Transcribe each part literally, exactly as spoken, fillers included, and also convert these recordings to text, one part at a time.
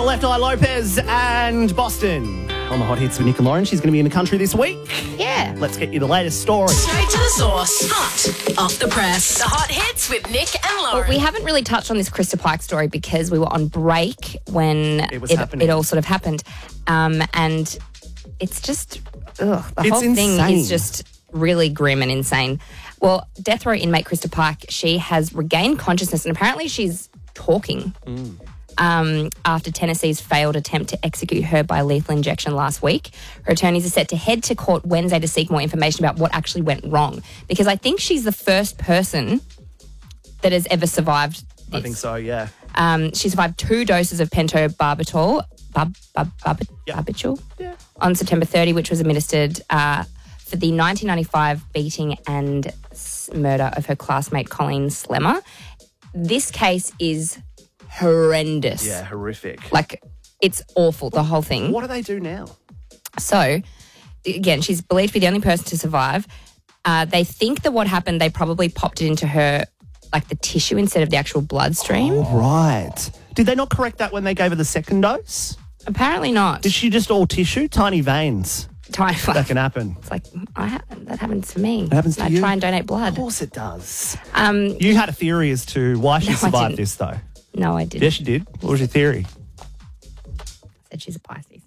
Left Eye Lopez and Boston. On the Hot Hits with Nick and Lauren. She's going to be in the country this week. Yeah. Let's get you the latest story. Straight to the source. Hot off the press. The Hot Hits with Nick and Lauren. Well, we haven't really touched on this Krista Pike story because we were on break when It was it, happening. it all sort of happened. Um, and it's just, ugh, the It's whole thing insane. is just really grim and insane. Well, death row inmate Krista Pike, she has regained consciousness and apparently she's talking. Mm. Um, after Tennessee's failed attempt to execute her by lethal injection last week. Her attorneys are set to head to court Wednesday to seek more information about what actually went wrong. Because I think she's the first person that has ever survived this. I think so, yeah. Um, she survived two doses of pentobarbital, bub, bub, bub, Yep. barbital Yeah. on September thirtieth, which was administered uh, for the nineteen ninety-five beating and s- murder of her classmate Colleen Slemmer. This case is horrendous. Yeah, horrific. Like, it's awful, the whole thing. What do they do now? So, again, she's believed to be the only person to survive. Uh, they think that what happened, they probably popped it into her, like the tissue instead of the actual bloodstream. Oh, right. Did they not correct that when they gave her the second dose? Apparently not. Is she just all tissue? Tiny veins? Time, That can happen. it's like, I ha- that happens to me. It happens to I you? try and donate Of blood. course it does. Um, You had a theory as to why she No, I survived didn't. this, though. no, I didn't. Yes, you did. What was your theory? Said she's a Pisces.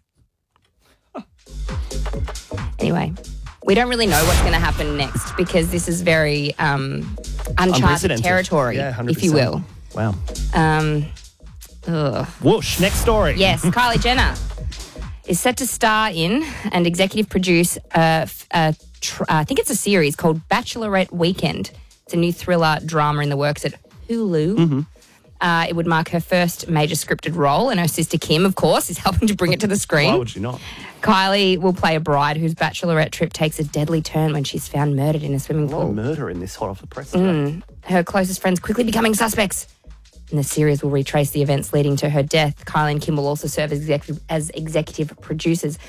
Anyway, we don't really know what's going to happen next because this is very um, uncharted Unprecedented. territory, Yeah, one hundred if you percent. will. Wow. Um, ugh. Whoosh. Next story. Yes, Kylie Jenner is set to star in and executive produce, a, f- a tr- I think it's a series called Bachelorette Weekend. It's a new thriller drama in the works at Hulu. Mm-hmm. Uh, it would mark her first major scripted role, and her sister Kim, of course, is helping to bring it to the screen. Why would she not? Kylie will play a bride whose bachelorette trip takes a deadly turn when she's found murdered in a swimming A lot of pool. murder in this hot off the press. today. Her closest friends quickly becoming suspects. And the series will retrace the events leading to her death. Kylie and Kim will also serve as executive, as executive producers.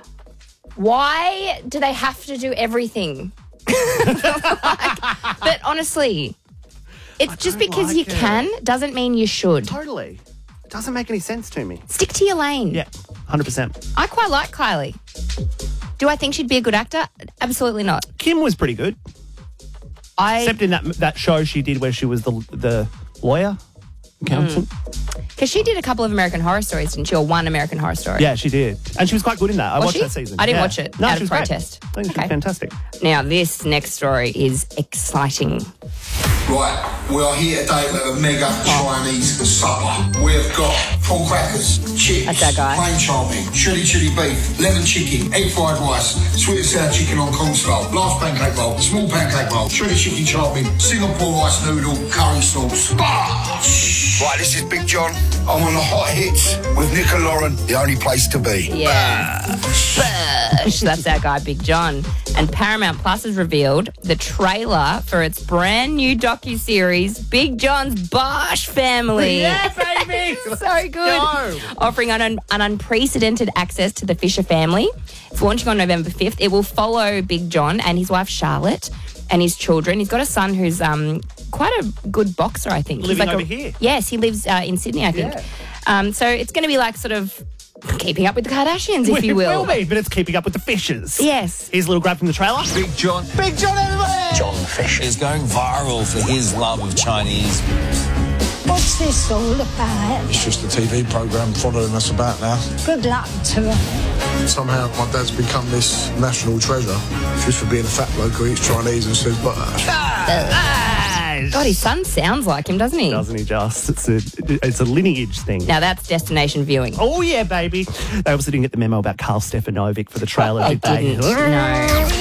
Why do they have to do everything? Like, but honestly, it's just don't because like you it. can doesn't mean you should. Totally. It doesn't make any sense to me. Stick to your lane. Yeah, one hundred percent. I quite like Kylie. Do I think she'd be a good actor? Absolutely not. Kim was pretty good, I except in that that show she did where she was the the lawyer, accountant. Because she did a couple of American Horror Stories, didn't she? Or one American Horror Story. Yeah, she did. And she was quite good in that. I Was watched she? that season. I didn't Yeah. watch it, No, out she of was great. protest. I think she Okay. was fantastic. Now, this next story is exciting. Right, we are here today with a mega Chinese supper. We have got prawn crackers, chips, That's our guy. plain chopping, chili chili beef, lemon chicken, egg fried rice, sweet and sour chicken on corn style, large pancake roll, small pancake roll, chili chicken chopping, Singapore rice noodle, curry sauce. Bosh! Right, this is Big John. I'm on the Hot Hits with Nick and Lauren, the only place to be. Yeah. Bush. That's our guy, Big John. And Paramount Plus has revealed the trailer for its brand new docuseries, Big John's Bosh Family. Yeah, baby. So good. Go. Offering an, an unprecedented access to the Fisher family. It's launching on November fifth. It will follow Big John and his wife Charlotte and his children. He's got a son who's um, quite a good boxer, I think. He's Living like over a, here. Yes, he lives uh, in Sydney, I think. Yeah. Um, so it's going to be like sort of keeping up with the Kardashians, if It you will. will be, but it's keeping up with the Fishers. Yes. Here's a little grab from the trailer. Big John Big John, everybody! John Fisher is going viral for his love of Chinese. What's this all about? It's just a T V programme following us about now. Good luck to her. Somehow my dad's become this national treasure just for being a fat bloke who eats Chinese and says butter. God, his son sounds like him, doesn't he? Doesn't he just? It's a, it's a lineage thing. Now that's destination viewing. Oh, yeah, baby. They also didn't get the memo about Carl Stefanovic for the trailer, They did they? didn't. No.